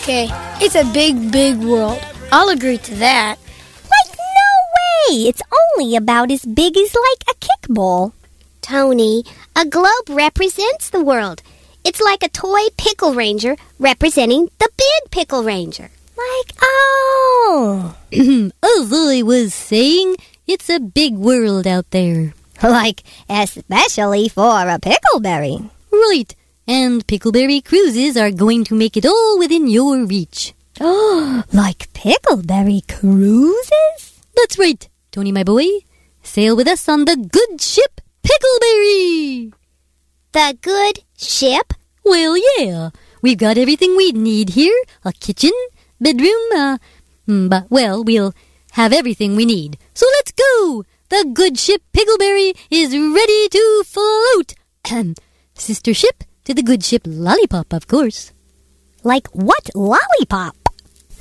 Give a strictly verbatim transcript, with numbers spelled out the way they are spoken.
Okay, it's a big, big world. I'll agree to that. Like, no way! It's only about as big as, like, a kickball. Tony, a globe represents the world. It's like a toy pickle ranger representing the big pickle ranger. Like, oh. As I was saying, it's a big world out there. Like, especially for a pickleberry. Right, and pickleberry cruises are going to make it all within your reach. Oh, like pickleberry cruises? That's right, Tony, my boy. Sail with us on the good ship Pickleberry. The good ship? Well, yeah. We've got everything we need here. A kitchen, bedroom, uh... But, well, we'll have everything we need. So let's go! The good ship Pickleberry is ready to float. Sister ship to the good ship Lollipop, of course. Like what lollipop?